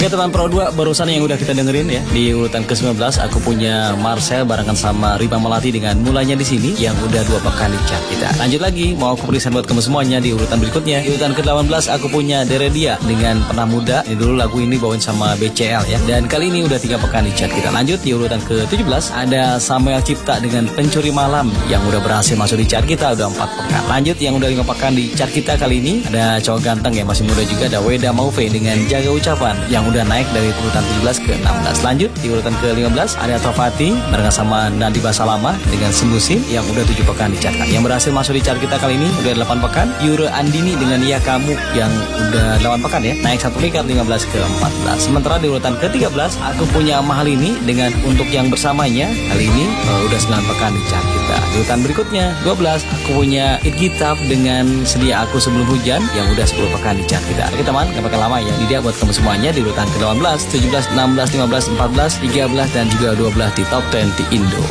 Oke teman Pro 2, barusan yang udah kita dengerin ya. Di urutan ke-19 aku punya Marcel barengan sama Riba Melati dengan Mulainya di Sini yang udah 2 pekan di chart kita. Lanjut lagi, mau aku berikan buat kamu semuanya di urutan berikutnya. Di urutan ke-18 aku punya Deredia dengan Pernah Muda. Ini dulu lagu ini bawain sama BCL ya. Dan kali ini udah 3 pekan di chart kita. Lanjut di urutan ke-17 ada Samuel Cipta dengan Pencuri Malam yang udah berhasil masuk di chart kita udah 4 pekan. Lanjut yang udah 5 pekan di chart kita kali ini ada cowok ganteng ya, masih muda juga, ada Weda Mauve dengan Jaga Ucapan yang udah naik dari urutan 17 ke 16. Lanjut di urutan ke-15 ada Tofati barengan sama Nadi Basalama dengan Semusim yang udah 7 pekan di chart. Yang berhasil masuk di chart kita kali ini udah 8 pekan. Yura Andini dengan Ya Kamu yang udah 8 pekan ya, naik 1 peringkat 15 ke 14. Sementara di urutan ke-13 aku punya Mahalini dengan Untuk Yang Bersamanya. Kali ini udah 9 pekan di chart kita. Di urutan berikutnya 12 aku punya It Kitab dengan Sedia Aku Sebelum Hujan yang udah 10 pekan di chart kita. Oke teman, gak bakal lama ya. Ini dia buat kamu semuanya di urutan ke-18, 17, 16, 15, 14, 13 dan juga 12 di Top 20 Indo.